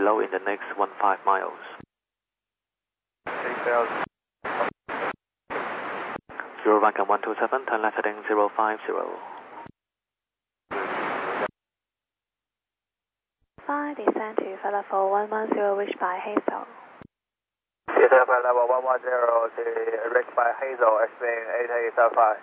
below in the next 15 miles. 8000. Eurovan 127, turn left heading 050. 5, descend to flight level 110, reached by Hazel. Descend flight level 110 to reached by Hazel, expecting 8875.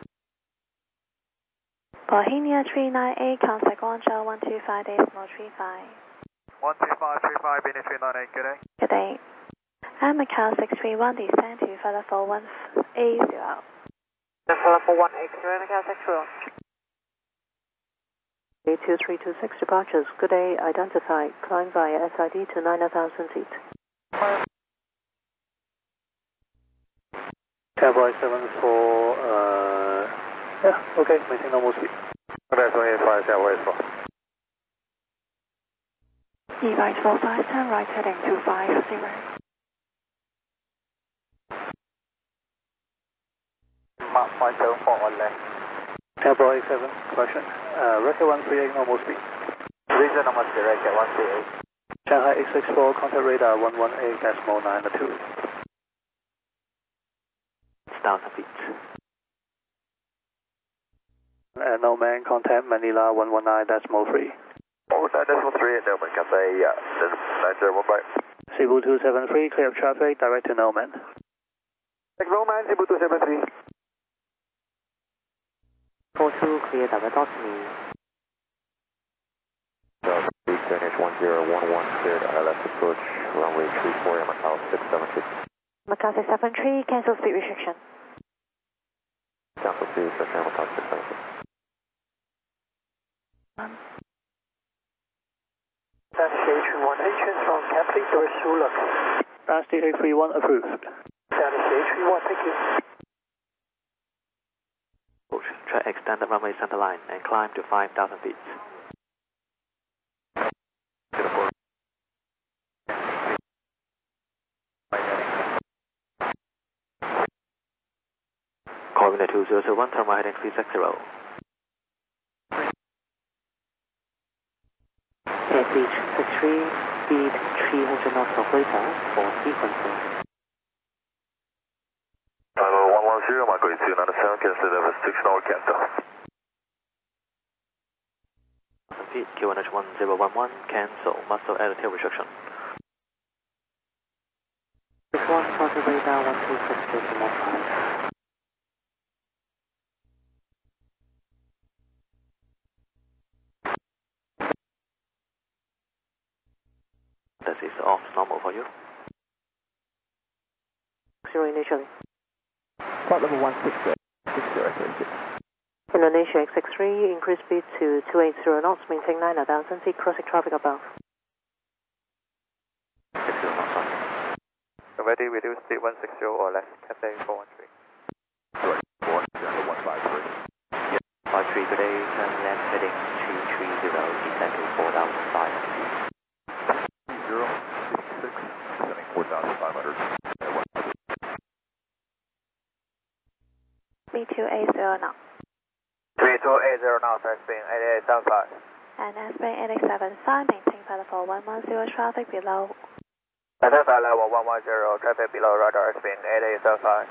Bohemia 398, contact Guangzhou 125.35. 12535, Benin 398, good day. Good day. And Macau 631, descend to flight level 180. Flight level 180, Macau 631. 2326 departures. Good day, identified. Climb via SID to 9,000 feet. Cowboy 74, yeah, okay, maintain normal speed. Okay, 285, Cowboy 4. Right 45, turn right heading 250. Mark 574 on left. Cowboy 7, correction. Record 138, normal speed. Region number 0, record 138. Shanghai 864, contact radar 118.92. It's 1000 feet. No man, contact Manila 119.3. 119.3, no man, Cathay 9015. Cebu 273, clear of traffic, direct to Noman. Noman, Cebu 273. 42, clear direct to me. Finish 1011, cleared ILS approach, runway 34, Macau 673. Macau 673, cancel speed restriction. Cancel speed restriction, Macau 673. CH31 entrance from Capri to Suluk. CH31 approved. CH31, thank you. Try extend the runway center line and climb to 5,000 feet. Coordinate 2001, turn right heading 360. Beach 63, speed 300 knots operator for sequencing. 110, Marco 297, cancel the restriction or cancel. Feet, QNH 1011, cancel, muscle altitude restriction. 61, contact radar 126.15. That is off normal for you. 0 initially. Flight level 160, 6036. Indonesia X63, increase speed to 280 knots, maintain 9,000 feet, crossing traffic above. 60 knots on. Ready, reduce speed 160 or less, Cathay 413. Correct, 153. Yep, 53, good day, turn left heading 330, descend to 4,500 feet. 066, descending 4,500. B280 now. 3280 now, Airspeed 8875. And Airspeed 8875, maintain flight level 110, traffic below. Maintain flight level 110, traffic below radar, Airspeed 8875.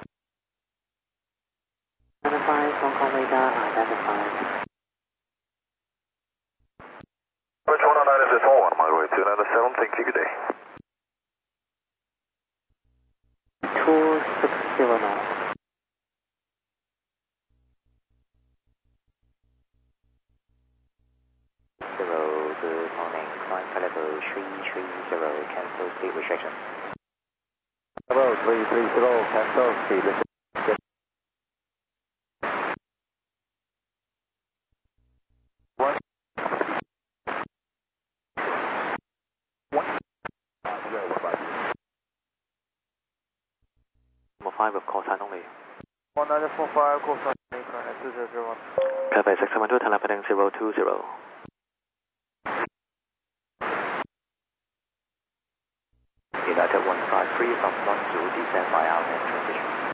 Identified, Hong Kong radar identified. Which 109 is this one? My way 297, thank you, good day. 260 knots. Good morning, climb flight level 330, cancel speed restriction. Hello, 330, cancel speed restriction. Number 5 with call sign only. 1945, call sign, 2001. Cathay 672, turn left heading 020. United 153 from 10, descend by our transition.